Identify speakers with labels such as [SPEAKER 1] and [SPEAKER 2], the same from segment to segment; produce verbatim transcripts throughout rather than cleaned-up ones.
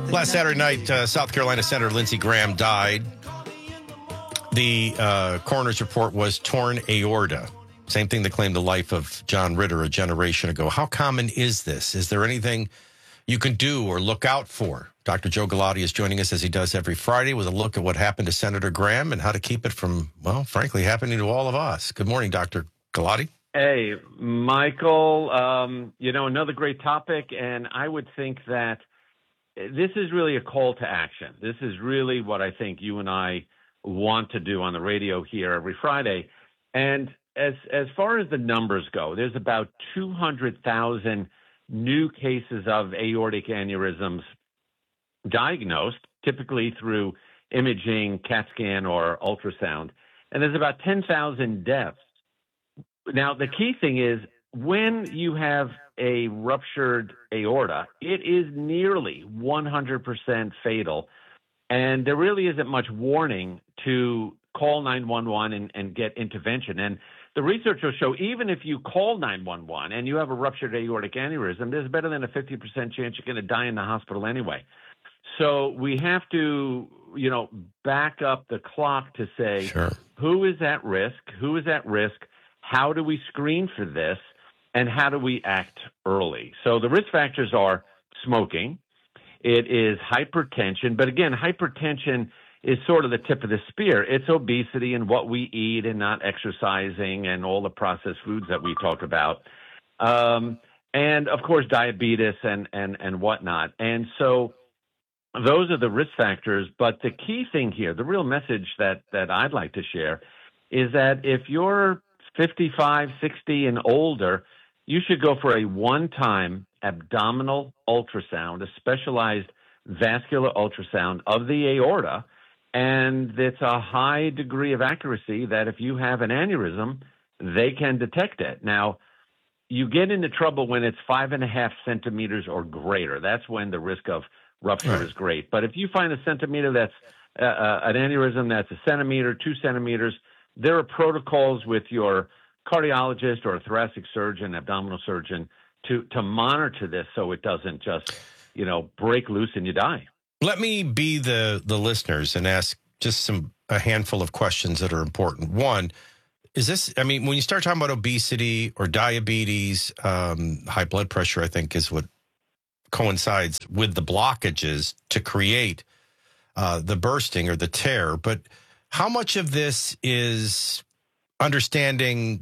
[SPEAKER 1] Last Saturday night, uh, South Carolina Senator Lindsey Graham died. The uh, coroner's report was torn aorta. Same thing that claimed the life of John Ritter a generation ago. How common is this? Is there anything you can do or look out for? Doctor Joe Galati is joining us as he does every Friday with a look at what happened to Senator Graham and how to keep it from, well, frankly, happening to all of us. Good morning, Doctor Galati.
[SPEAKER 2] Hey, Michael, um, you know, another great topic, and I would think that this is really a call to action. This is really what I think you and I want to do on the radio here every Friday. And as as far as the numbers go, there's about two hundred thousand new cases of aortic aneurysms diagnosed, typically through imaging, CAT scan, or ultrasound. And there's about ten thousand deaths. Now, the key thing is when you have a ruptured aorta, it is nearly one hundred percent fatal. And there really isn't much warning to call nine one one and, and get intervention. And the research will show even if you call nine one one and you have a ruptured aortic aneurysm, there's better than a fifty percent chance you're going to die in the hospital anyway. So we have to, you know, back up the clock to say,
[SPEAKER 1] Sure.
[SPEAKER 2] Who is at risk? Who is at risk? How do we screen for this? And how do we act early? So the risk factors are smoking. It is hypertension. But again, hypertension is sort of the tip of the spear. It's obesity and what we eat and not exercising and all the processed foods that we talk about. Um, and, of course, diabetes and, and, and whatnot. And so those are the risk factors. But the key thing here, the real message that, that I'd like to share is that if you're fifty-five, sixty, and older, you should go for a one-time abdominal ultrasound, a specialized vascular ultrasound of the aorta, and it's a high degree of accuracy that if you have an aneurysm, they can detect it. Now, you get into trouble when it's five and a half centimeters or greater. That's when the risk of rupture right. is great. But if you find a centimeter that's uh, uh, an aneurysm that's a centimeter, two centimeters, there are protocols with your cardiologist or a thoracic surgeon, abdominal surgeon, to, to monitor this so it doesn't just, you know, break loose and you die.
[SPEAKER 1] Let me be the, the listeners and ask just some a handful of questions that are important. One, is this, I mean, when you start talking about obesity or diabetes, um, high blood pressure, I think is what coincides with the blockages to create uh, the bursting or the tear. But how much of this is understanding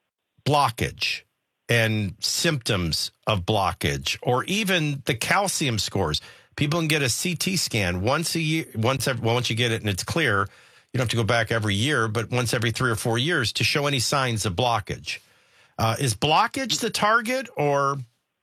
[SPEAKER 1] blockage and symptoms of blockage, or even the calcium scores? People can get a C T scan once a year. Once, every, once you get it and it's clear, you don't have to go back every year, but once every three or four years to show any signs of blockage. Uh, is blockage the target, or?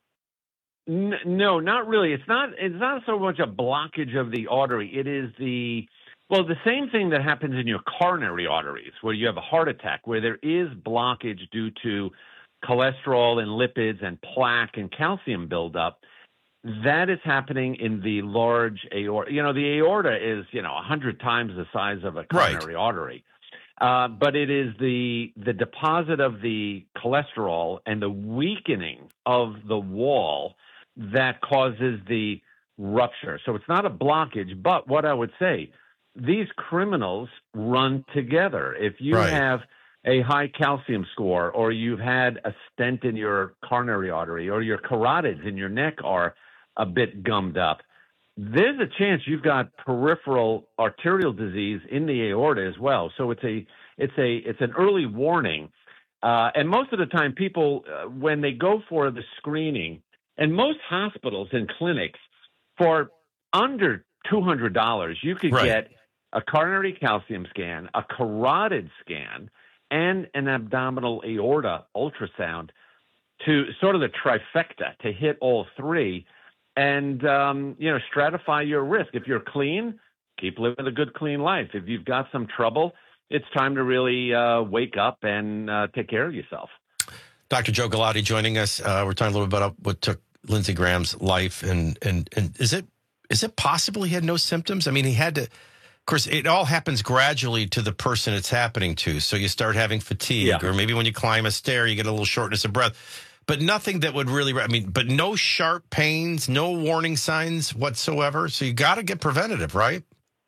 [SPEAKER 2] No, not really. It's not. It's not so much a blockage of the artery. It is the Well, the same thing that happens in your coronary arteries, where you have a heart attack, where there is blockage due to cholesterol and lipids and plaque and calcium buildup. That is happening in the large aorta. You know, the aorta is, you know, one hundred times the size of a coronary right. artery. Uh, but it is the the deposit of the cholesterol and the weakening of the wall that causes the rupture. So it's not a blockage, but what I would say, these criminals run together. If you right. have a high calcium score, or you've had a stent in your coronary artery, or your carotids in your neck are a bit gummed up, there's a chance you've got peripheral arterial disease in the aorta as well. So it's a it's a it's an early warning. Uh, and most of the time, people uh, when they go for the screening, and most hospitals and clinics, for under two hundred dollars, you could right. get a coronary calcium scan, a carotid scan, and an abdominal aorta ultrasound, to sort of the trifecta, to hit all three and, um, you know, stratify your risk. If you're clean, keep living a good, clean life. If you've got some trouble, it's time to really uh, wake up and uh, take care of yourself.
[SPEAKER 1] Doctor Joe Galati joining us. Uh, we're talking a little bit about what took Lindsey Graham's life. And, and, and is it is it possible he had no symptoms? I mean, he had to, of course, it all happens gradually to the person it's happening to. So you start having fatigue, yeah. or maybe when you climb a stair, you get a little shortness of breath. but nothing that would really, I mean, but no sharp pains, no warning signs whatsoever. So you got to get preventative, right?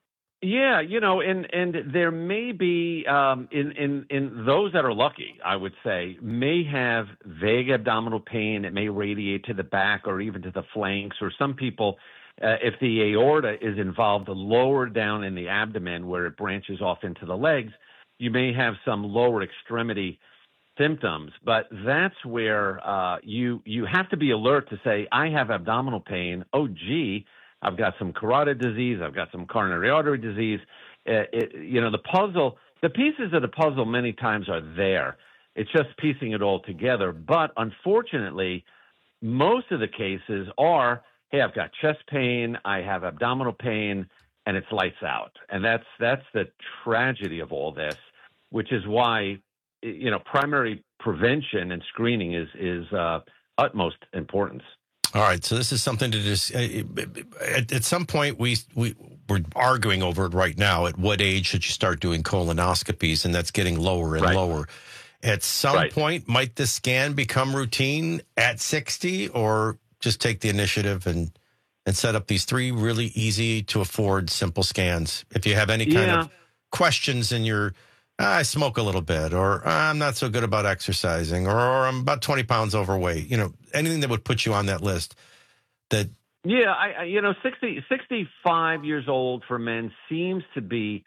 [SPEAKER 2] Yeah, you know, and and there may be um, in in in those that are lucky, I would say, may have vague abdominal pain. It may radiate to the back or even to the flanks. Or some people, uh, if the aorta is involved lower down in the abdomen where it branches off into the legs, you may have some lower extremity symptoms. But that's where uh, you you have to be alert to say, I have abdominal pain. Oh, gee. I've got some carotid disease. I've got some coronary artery disease. Uh, it, you know, the puzzle, the pieces of the puzzle many times are there. It's just piecing it all together. But unfortunately, most of the cases are, hey, I've got chest pain, I have abdominal pain, and it's lights out. And that's that's the tragedy of all this, which is why, you know, primary prevention and screening is is uh, utmost importance.
[SPEAKER 1] All right, so this is something to just, uh, at, at some point, we, we, we're arguing over it right now. At what age should you start doing colonoscopies? And that's getting lower and
[SPEAKER 2] right.
[SPEAKER 1] lower. At some
[SPEAKER 2] right.
[SPEAKER 1] point, might the scan become routine at sixty, or just take the initiative and, and set up these three really easy to afford, simple scans? If you have any kind
[SPEAKER 2] yeah.
[SPEAKER 1] of questions in your, I smoke a little bit, or I'm not so good about exercising, or, or I'm about twenty pounds overweight, you know, anything that would put you on that list. That
[SPEAKER 2] Yeah, I, I you know, sixty, sixty-five years old for men seems to be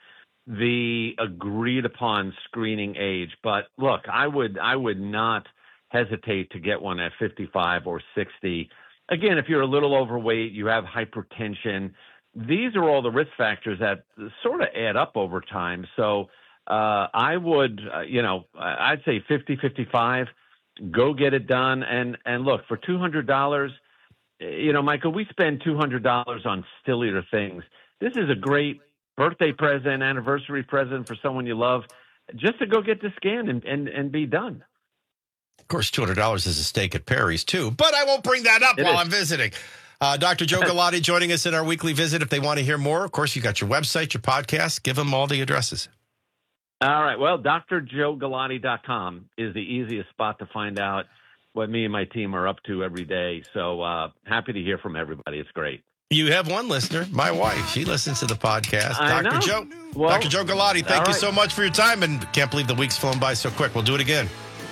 [SPEAKER 2] the agreed upon screening age. But look, I would I would not hesitate to get one at fifty-five or sixty. Again, if you're a little overweight, you have hypertension, these are all the risk factors that sort of add up over time. So Uh, I would, uh, you know, I'd say fifty, fifty-five, go get it done. And, and look, for two hundred dollars, you know, Michael, we spend two hundred dollars on sillier things. This is a great birthday present, anniversary present for someone you love, just to go get the scan and, and, and be done.
[SPEAKER 1] Of course, two hundred dollars is a steak at Perry's, too, but I won't bring that up it while is. I'm visiting. Uh, Doctor Joe Galati joining us in our weekly visit. If they want to hear more, of course, you got your website, your podcast. Give them all the addresses.
[SPEAKER 2] All right. Well, D R Joe Galati dot com is the easiest spot to find out what me and my team are up to every day. So uh, happy to hear from everybody. It's great.
[SPEAKER 1] You have one listener, my wife. She listens to the podcast.
[SPEAKER 2] I
[SPEAKER 1] Doctor
[SPEAKER 2] know.
[SPEAKER 1] Joe.
[SPEAKER 2] Well,
[SPEAKER 1] Doctor Joe Galati, thank you
[SPEAKER 2] right.
[SPEAKER 1] so much for your time. And can't believe the week's flown by so quick. We'll do it again.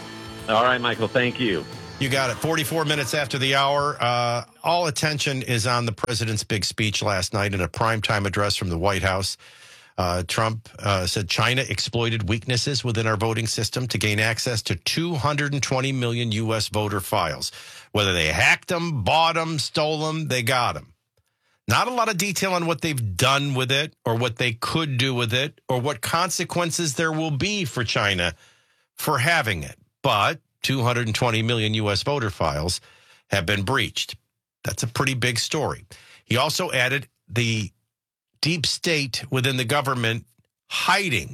[SPEAKER 2] All right, Michael. Thank you.
[SPEAKER 1] You got it. forty-four minutes after the hour. Uh, all attention is on the president's big speech last night in a primetime address from the White House. Uh, Trump uh, said China exploited weaknesses within our voting system to gain access to two hundred twenty million U S voter files. Whether they hacked them, bought them, stole them, they got them. Not a lot of detail on what they've done with it or what they could do with it or what consequences there will be for China for having it. But two hundred twenty million U S voter files have been breached. That's a pretty big story. He also added the deep state within the government hiding,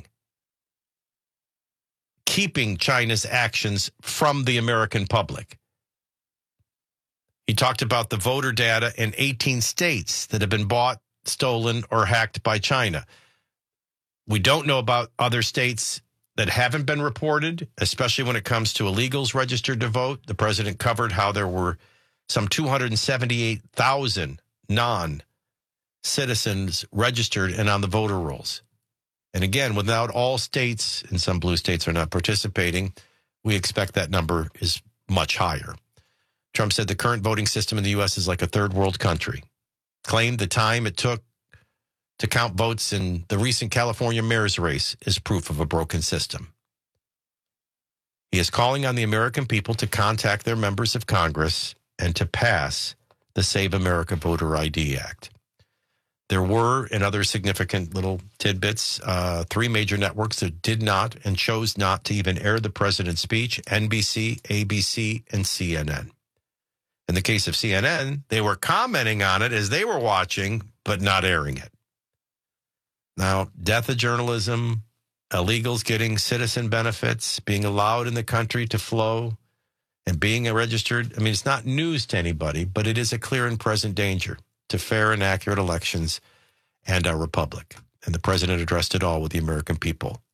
[SPEAKER 1] keeping China's actions from the American public. He talked about the voter data in eighteen states that have been bought, stolen, or hacked by China. We don't know about other states that haven't been reported, especially when it comes to illegals registered to vote. The president covered how there were some two hundred seventy-eight thousand non citizens registered and on the voter rolls. And again, without all states, and some blue states are not participating, we expect that number is much higher. Trump said the current voting system in the U S is like a third world country. Claimed the time it took to count votes in the recent California mayor's race is proof of a broken system. He is calling on the American people to contact their members of Congress and to pass the Save America Voter I D Act. There were, and other significant little tidbits, uh, three major networks that did not and chose not to even air the president's speech: N B C, A B C, and C N N. In the case of C N N, they were commenting on it as they were watching, but not airing it. Now, death of journalism, illegals getting citizen benefits, being allowed in the country to flow, and being a registered, I mean, it's not news to anybody, but it is a clear and present danger to fair and accurate elections and our republic. And the president addressed it all with the American people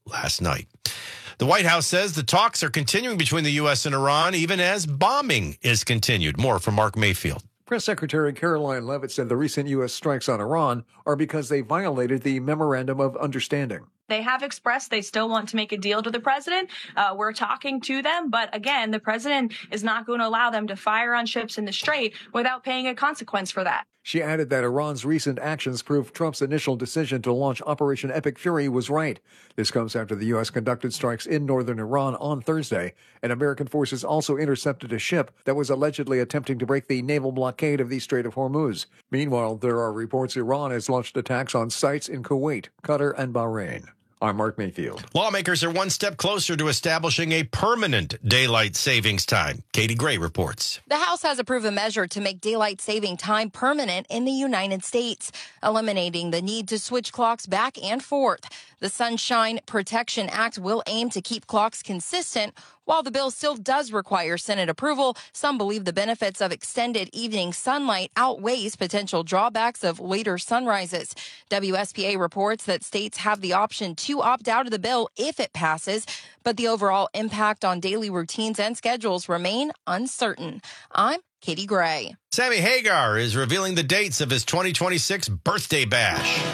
[SPEAKER 1] last night. The White House says the talks are continuing between the U S and Iran, even as bombing is continued. More from Mark Mayfield.
[SPEAKER 3] Press Secretary Caroline Leavitt said the recent U S strikes on Iran are because they violated the Memorandum of Understanding.
[SPEAKER 4] They have expressed they still want to make a deal to the president. Uh, we're talking to them. But again, the president is not going to allow them to fire on ships in the Strait without paying a consequence for that.
[SPEAKER 3] She added that Iran's recent actions prove Trump's initial decision to launch Operation Epic Fury was right. This comes after the U S conducted strikes in northern Iran on Thursday, and American forces also intercepted a ship that was allegedly attempting to break the naval blockade of the Strait of Hormuz. Meanwhile, there are reports Iran has launched attacks on sites in Kuwait, Qatar, and Bahrain. I'm Mark Mayfield.
[SPEAKER 1] Lawmakers are one step closer to establishing a permanent daylight savings time. Katie Gray reports.
[SPEAKER 5] The House has approved a measure to make daylight saving time permanent in the United States, eliminating the need to switch clocks back and forth. The Sunshine Protection Act will aim to keep clocks consistent. While the bill still does require Senate approval, some believe the benefits of extended evening sunlight outweighs potential drawbacks of later sunrises. W S P A reports that states have the option to opt out of the bill if it passes, but the overall impact on daily routines and schedules remain uncertain. I'm Katie Gray.
[SPEAKER 1] Sammy Hagar is revealing the dates of his twenty twenty-six birthday bash.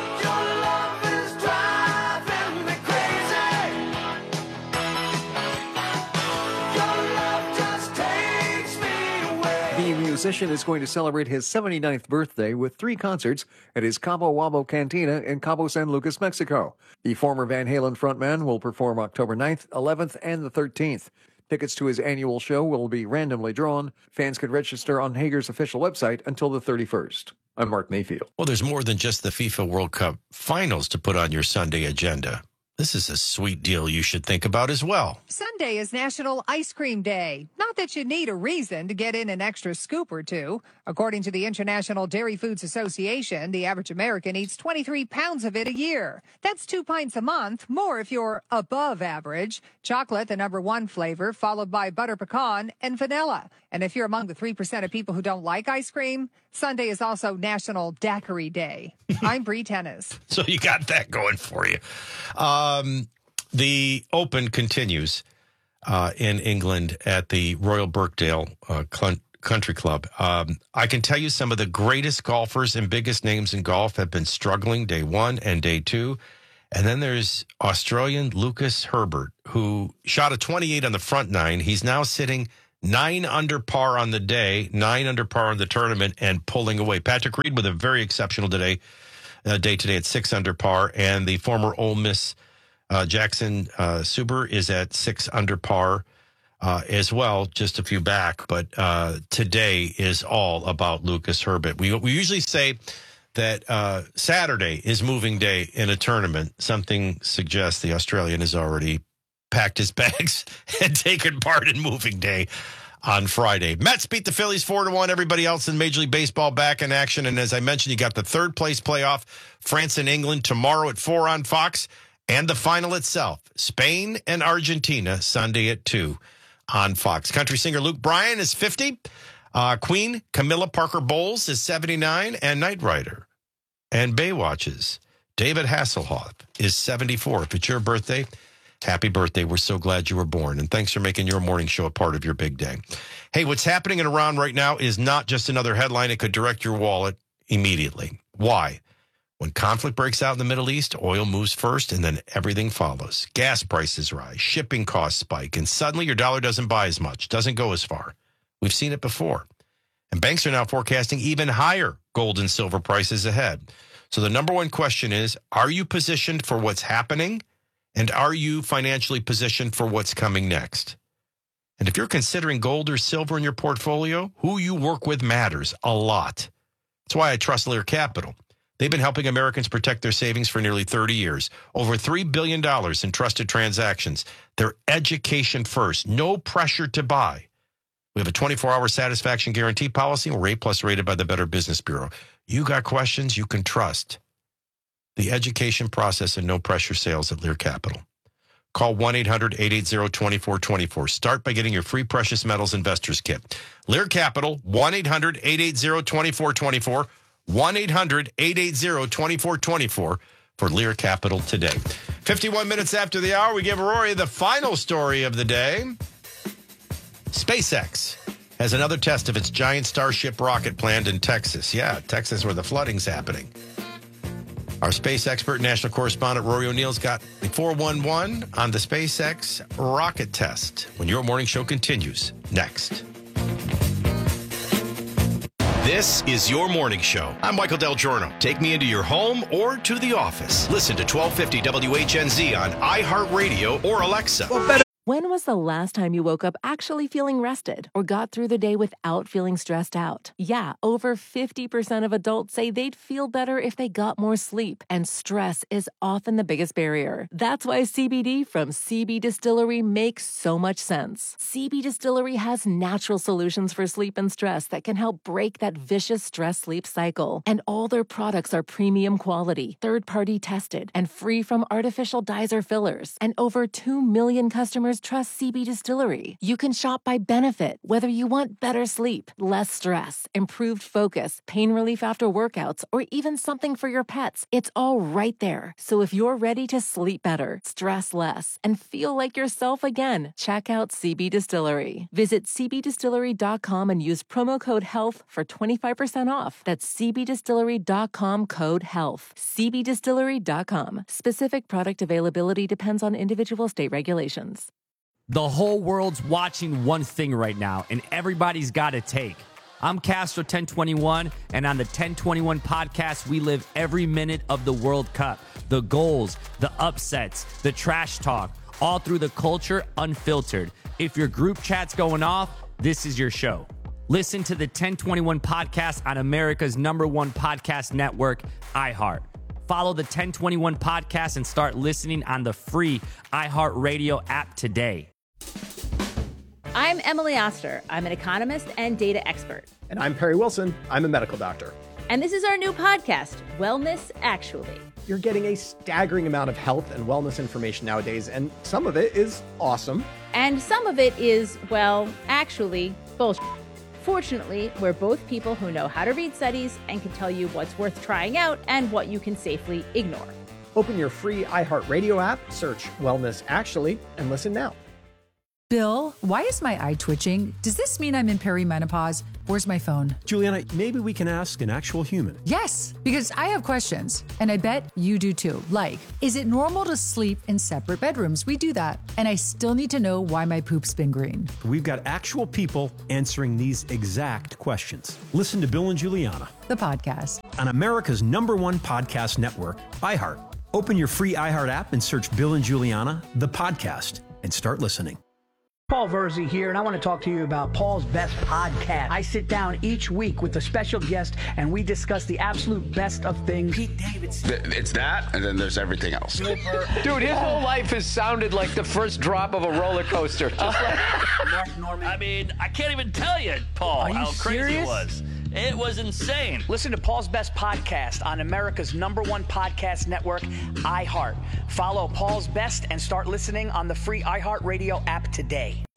[SPEAKER 3] The musician is going to celebrate his seventy-ninth birthday with three concerts at his Cabo Wabo Cantina in Cabo San Lucas, Mexico. The former Van Halen frontman will perform October ninth, eleventh, and the thirteenth. Tickets to his annual show will be randomly drawn. Fans can register on Hager's official website until the thirty-first. I'm Mark Mayfield.
[SPEAKER 1] Well, there's more than just the FIFA World Cup finals to put on your Sunday agenda. This is a sweet deal you should think about as well.
[SPEAKER 6] Sunday is National Ice Cream Day. Not that you need a reason to get in an extra scoop or two. According to the International Dairy Foods Association, the average American eats twenty-three pounds of it a year. That's two pints a month, more if you're above average. Chocolate, the number one flavor, followed by butter pecan and vanilla. And if you're among the three percent of people who don't like ice cream, Sunday is also National Daiquiri Day. I'm Bree Tennis.
[SPEAKER 1] So you got that going for you. Um, the Open continues uh, in England at the Royal Birkdale uh, Cl- Country Club. Um, I can tell you some of the greatest golfers and biggest names in golf have been struggling day one and day two. And then there's Australian Lucas Herbert, who shot a twenty-eight on the front nine. He's now sitting nine under par on the day, nine under par on the tournament, and pulling away. Patrick Reed with a very exceptional today, uh, day today at six under par, and the former Ole Miss uh, Jackson uh, Suber is at six under par uh, as well, just a few back. But uh, today is all about Lucas Herbert. We we usually say that uh, Saturday is moving day in a tournament. Something suggests the Australian has already packed his bags and taken part in moving day on Friday. Mets beat the Phillies four to one. Everybody else in Major League Baseball back in action. And as I mentioned, you got the third place playoff, France and England tomorrow at four on Fox, and the final itself, Spain and Argentina, Sunday at two on Fox. Country singer Luke Bryan is fifty. Uh, Queen Camilla Parker Bowles is seventy-nine, and Knight Rider and Baywatch's David Hasselhoff is seventy-four. If it's your birthday, happy birthday. We're so glad you were born. And thanks for making your morning show a part of your big day. Hey, what's happening in Iran right now is not just another headline. It could direct your wallet immediately. Why? When conflict breaks out in the Middle East, oil moves first and then everything follows. Gas prices rise, shipping costs spike, and suddenly your dollar doesn't buy as much, doesn't go as far. We've seen it before. And banks are now forecasting even higher gold and silver prices ahead. So the number one question is, are you positioned for what's happening? And are you financially positioned for what's coming next? And if you're considering gold or silver in your portfolio, who you work with matters a lot. That's why I trust Lear Capital. They've been helping Americans protect their savings for nearly thirty years. Over three billion dollars in trusted transactions. They're education first. No pressure to buy. We have a twenty-four hour satisfaction guarantee policy. We're A plus rated by the Better Business Bureau. You got questions you can trust. The education process and no pressure sales at Lear Capital. Call one eight hundred eight eight zero two four two four. Start by getting your free precious metals investors kit. Lear Capital, one eight hundred eight eight zero two four two four. one eight hundred eight eight zero two four two four for Lear Capital today. fifty-one minutes after the hour, we give Rory the final story of the day. SpaceX has another test of its giant Starship rocket planned in Texas. Yeah, Texas where the flooding's happening. Our space expert, national correspondent Rory O'Neill's got the four one one on the SpaceX rocket test when your morning show continues next.
[SPEAKER 7] This is your morning show. I'm Michael Del Giorno. Take me into your home or to the office. Listen to twelve fifty W H N Z on iHeartRadio or Alexa.
[SPEAKER 8] When was the last time you woke up actually feeling rested or got through the day without feeling stressed out? Yeah, over fifty percent of adults say they'd feel better if they got more sleep, and stress is often the biggest barrier. That's why C B D from C B Distillery makes so much sense. C B Distillery has natural solutions for sleep and stress that can help break that vicious stress-sleep cycle. And all their products are premium quality, third-party tested, and free from artificial dyes or fillers. And over two million customers trust C B Distillery. You can shop by benefit, whether you want better sleep, less stress, improved focus, pain relief after workouts, or even something for your pets. It's all right there. So if you're ready to sleep better, stress less, and feel like yourself again, check out C B Distillery. Visit c b distillery dot com and use promo code HEALTH for twenty-five percent off. That's c b distillery dot com code HEALTH. c b distillery dot com. Specific product availability depends on individual state regulations.
[SPEAKER 9] The whole world's watching one thing right now, and everybody's got a take. I'm Castro ten twenty-one, and on the ten twenty-one podcast, we live every minute of the World Cup. The goals, the upsets, the trash talk, all through the culture unfiltered. If your group chat's going off, this is your show. Listen to the ten twenty-one podcast on America's number one podcast network, iHeart. Follow the ten twenty-one podcast and start listening on the free iHeartRadio app today.
[SPEAKER 10] I'm Emily Oster. I'm an economist and data expert.
[SPEAKER 11] And I'm Perry Wilson. I'm a medical doctor.
[SPEAKER 10] And this is our new podcast, Wellness Actually.
[SPEAKER 11] You're getting a staggering amount of health and wellness information nowadays, and some of it is awesome.
[SPEAKER 10] And some of it is, well, actually, bullshit. Fortunately, we're both people who know how to read studies and can tell you what's worth trying out and what you can safely ignore.
[SPEAKER 11] Open your free iHeartRadio app, search Wellness Actually, and listen now.
[SPEAKER 12] Bill, why is my eye twitching? Does this mean I'm in perimenopause? Where's my phone?
[SPEAKER 13] Juliana, maybe we can ask an actual human.
[SPEAKER 12] Yes, because I have questions, and I bet you do too. Like, is it normal to sleep in separate bedrooms? We do that. And I still need to know why my poop's been green.
[SPEAKER 13] We've got actual people answering these exact questions. Listen to Bill and Juliana,
[SPEAKER 12] the podcast,
[SPEAKER 13] on America's number one podcast network, iHeart. Open your free iHeart app and search Bill and Juliana, the podcast, and start listening.
[SPEAKER 14] Paul Verzi here, and I want to talk to you about Paul's Best Podcast. I sit down each week with a special guest, and we discuss the absolute best of things. Pete Davidson.
[SPEAKER 15] It's that, and then there's everything else.
[SPEAKER 16] Dude, his whole life has sounded like the first drop of a roller coaster. Just like
[SPEAKER 17] Mark Norman. I mean, I can't even tell you, Paul,
[SPEAKER 14] Are you
[SPEAKER 17] how crazy
[SPEAKER 14] serious?
[SPEAKER 17] it was. It was insane.
[SPEAKER 14] Listen to Paul's Best Podcast on America's number one podcast network, iHeart. Follow Paul's Best and start listening on the free iHeartRadio app today.